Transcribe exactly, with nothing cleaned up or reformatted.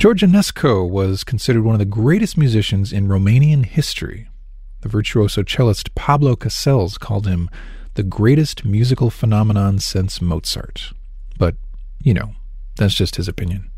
George Enescu was considered one of the greatest musicians in Romanian history. The virtuoso cellist Pablo Casals called him the greatest musical phenomenon since Mozart. But, you know, that's just his opinion.